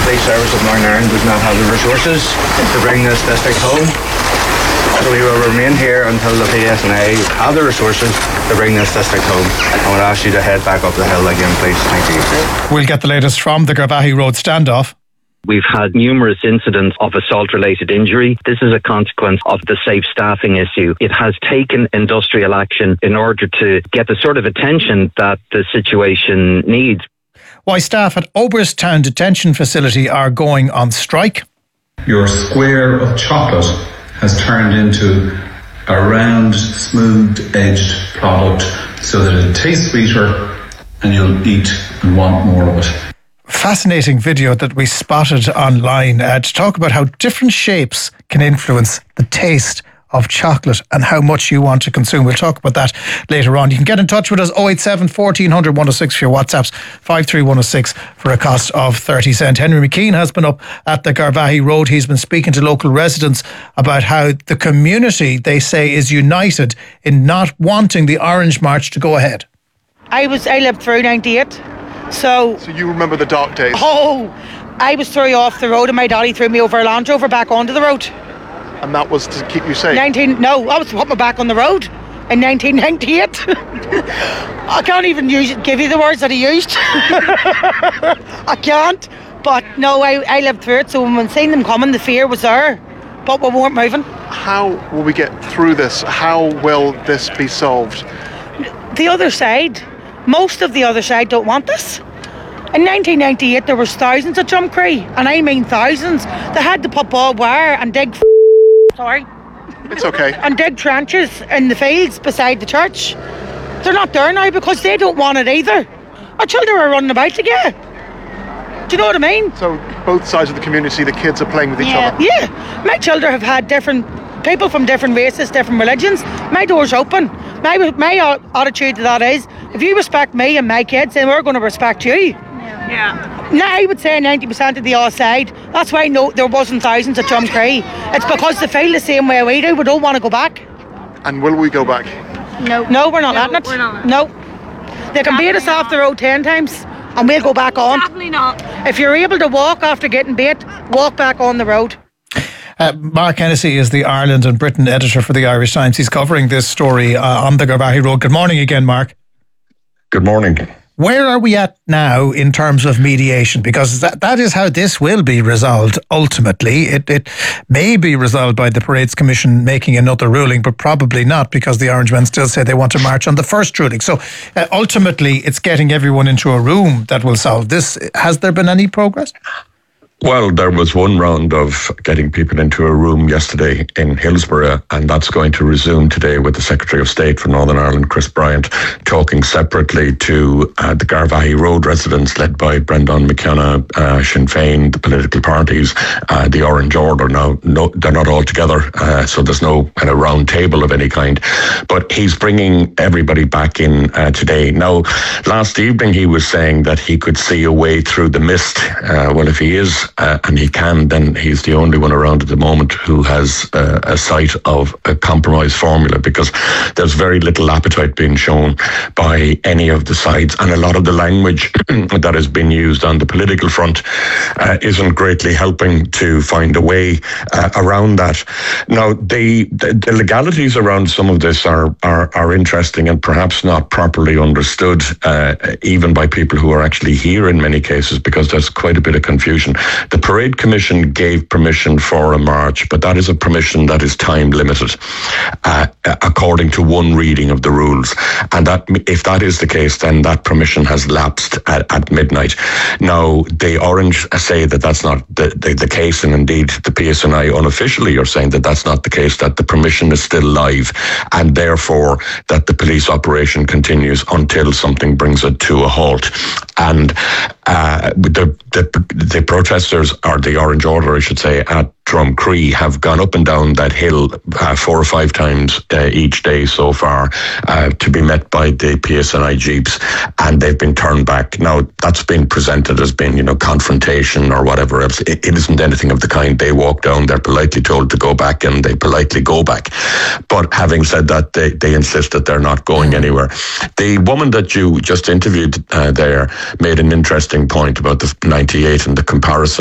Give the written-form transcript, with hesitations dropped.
Police Service of Northern Ireland does not have the resources to bring this district home. So we will remain here until the PSNI have the resources to bring this district home. I would ask you to head back up the hill again, please. Thank you. We'll get the latest from the Garvaghey Road standoff. We've had numerous incidents of assault-related injury. This is a consequence of the safe staffing issue. It has taken industrial action in order to get the sort of attention that the situation needs. Why staff at Oberstown Detention Facility are going on strike. Your square of chocolate has turned into a round, smooth-edged product so that it tastes sweeter and you'll eat and want more of it. Fascinating video that we spotted online to talk about how different shapes can influence the taste of chocolate and how much you want to consume. We'll talk about that later on. You can get in touch with us 087 1400 106 for your WhatsApps, 53106 for a cost of 30 cents. Henry McKean has been up at the Garvaghey Road. He's been speaking to local residents about how the community, they say, is united in not wanting the Orange March to go ahead. I lived through 98. So you remember the dark days? Oh, I was thrown off the road and my daddy threw me over a Land Rover back onto the road. And that was to keep you safe? I was to put me back on the road in 1998. I can't even give you the words that he used. I can't. But no, I lived through it, so when seeing them coming, the fear was there. But we weren't moving. How will we get through this? How will this be solved? The other side, most of the other side don't want this. In 1998 there was thousands of Drumcree, and I mean thousands. They had to put barbed wire and dig It's okay. and dig trenches in the fields beside the church. They're not there now because they don't want it either. Our children are running about again. Do you know what I mean? So both sides of the community, the kids are playing with each other? Yeah. My children have had different people from different races, different religions. My door's open. My attitude to that is, if you respect me and my kids, then we're going to respect you. Yeah. Now, I would say 90% of the other side. That's why there wasn't thousands of Drumcree. It's because they feel the same way we do. We don't want to go back. And will we go back? No, we're not letting it. We're not. No. They can beat us off the road 10 times and we'll go back on. Definitely not. If you're able to walk after getting bait, walk back on the road. Mark Hennessy is the Ireland and Britain editor for the Irish Times. He's covering this story on the Garvaghey Road. Good morning again, Mark. Good morning. Where are we at now in terms of mediation? Because that is how this will be resolved ultimately. It may be resolved by the Parades Commission making another ruling, but probably not, because the Orange Men still say they want to march on the first ruling. So ultimately it's getting everyone into a room that will solve this. Has there been any progress? Well, there was one round of getting people into a room yesterday in Hillsborough, and that's going to resume today with the Secretary of State for Northern Ireland, Chris Bryant, talking separately to the Garvaghey Road residents led by Brendan McKenna, Sinn Féin, the political parties, the Orange Order. Now, no, they're not all together, so there's no kind of round table of any kind. But he's bringing everybody back in today. Now, last evening he was saying that he could see a way through the mist. Well, if he is, and he can, then he's the only one around at the moment who has a sight of a compromise formula, because there's very little appetite being shown by any of the sides, and a lot of the language that has been used on the political front isn't greatly helping to find a way around that. Now, the legalities around some of this are interesting and perhaps not properly understood even by people who are actually here in many cases, because there's quite a bit of confusion. The Parade Commission gave permission for a march, but that is a permission that is time limited, according to one reading of the rules. And that, if that is the case, then that permission has lapsed at midnight. Now, the Orange say that that's not the case, and indeed the PSNI unofficially are saying that that's not the case, that the permission is still live, and therefore that the police operation continues until something brings it to a halt. And the protesters, or the Orange Order I should say, at Drumcree have gone up and down that hill 4 or 5 times each day so far to be met by the PSNI jeeps, and they've been turned back. Now, that's been presented as being, confrontation or whatever else. It isn't anything of the kind. They walk down, they're politely told to go back, and they politely go back. But having said that, they insist that they're not going anywhere. The woman that you just interviewed there made an interesting point about the 98 and the comparison